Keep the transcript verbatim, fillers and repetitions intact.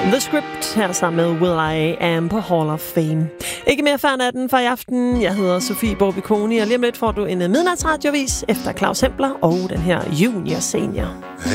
The Script her sammen med Will I Am på Hall of Fame. Ikke mere før natten for i aften. Jeg hedder Sofie Borbikoni, og lige om lidt får du en midnatsradiovis efter Claus Hempler og den her Junior Senior.